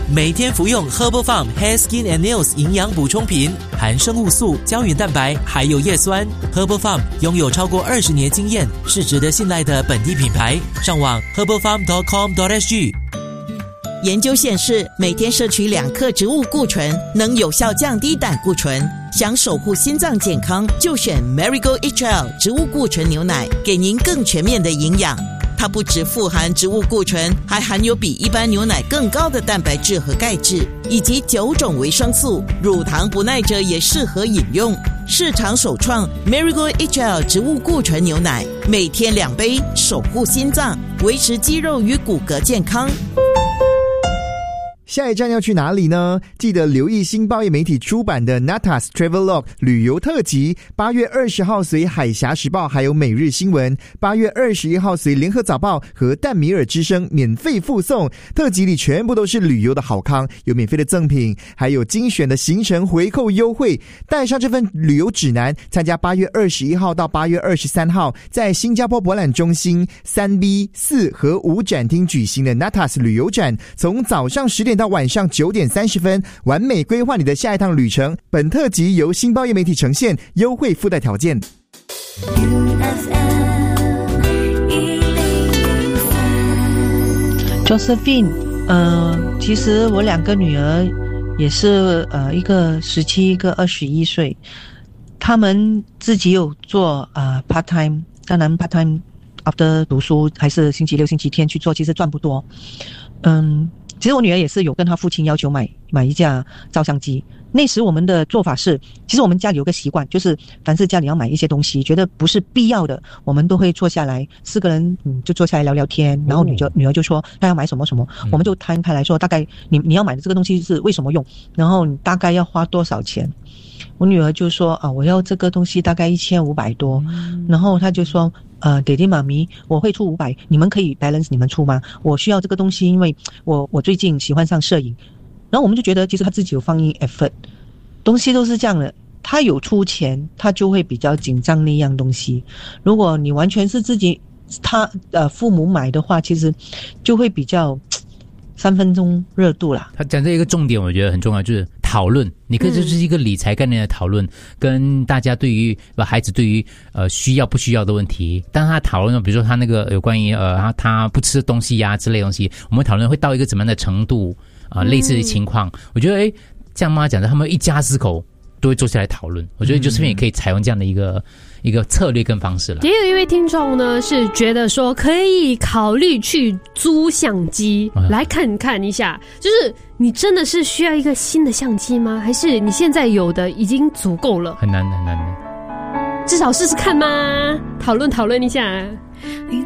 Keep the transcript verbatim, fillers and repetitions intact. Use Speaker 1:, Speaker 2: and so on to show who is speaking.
Speaker 1: 每天服用 Herbal Farm Hair Skin and Nails 营养补充品，含生物素、胶原蛋白还有叶酸。Herbal Farm 拥有超过二十年经验，是值得信赖的本地品牌。上网 herbal farm dot com dot s g。
Speaker 2: 研究显示，每天摄取两克植物固醇，能有效降低胆固醇。想守护心脏健康，就选 Marigold H L 植物固醇牛奶，给您更全面的营养。它不只富含植物固醇，还含有比一般牛奶更高的蛋白质和钙质，以及九种维生素。乳糖不耐者也适合饮用。市场首创 Marigold H L 植物固醇牛奶，每天两杯，守护心脏，维持肌肉与骨骼健康。
Speaker 3: 下一站要去哪里呢？记得留意新报业媒体出版的 Natas Travelog 旅游特辑，八月二十号随海峡时报还有每日新闻，八月二十一号随联合早报和淡米尔之声免费附送。特辑里全部都是旅游的好康，有免费的赠品，还有精选的行程回扣优惠。带上这份旅游指南，参加八月二十一号到八月二十三号在新加坡博览中心三 B 四和五展厅举行的 Natas 旅游展，从早上十点到晚上九点三十分，完美规划你的下一趟旅程。本特辑由新报业媒体呈现，优惠附带条件。
Speaker 4: Josephine， 呃，其实我两个女儿也是，呃，一个十七，一个二十一岁，他们自己有做呃 part time， 当然 part time after 读书还是星期六、星期天去做，其实赚不多，嗯。其实我女儿也是有跟她父亲要求买买一架照相机。那时我们的做法是，其实我们家里有个习惯，就是凡是家里要买一些东西，觉得不是必要的，我们都会坐下来，四个人嗯就坐下来聊聊天，然后女就、哦、女儿就说她要买什么什么，嗯、我们就摊开来说，大概你你要买的这个东西是为什么用，然后你大概要花多少钱。我女儿就说啊，我要这个东西大概一千五百多，嗯、然后她就说，呃，爹爹妈咪，我会出五百，你们可以 balance 你们出吗？我需要这个东西，因为我我最近喜欢上摄影，然后我们就觉得其实她自己有放一 effort， 东西都是这样的，她有出钱，她就会比较紧张那样东西。如果你完全是自己她呃父母买的话，其实就会比较三分钟热度啦。
Speaker 5: 他讲这一个重点，我觉得很重要，就是讨论。你可以就是一个理财概念的讨论，嗯、跟大家对于孩子对于呃需要不需要的问题。当他讨论，比如说他那个有关于呃他他不吃的东西呀、啊、之类的东西，我们讨论会到一个怎么样的程度啊、呃，类似的情况。嗯、我觉得诶，这样妈妈讲的，他们一家四口都会坐下来讨论。我觉得就是也可以采用这样的一个。一个策略跟方式了。
Speaker 6: 也有一位听众呢是觉得说可以考虑去租相机、嗯、来看看一下，就是你真的是需要一个新的相机吗？还是你现在有的已经足够了？
Speaker 5: 很难很难，
Speaker 6: 至少试试看嘛，讨论讨论一下。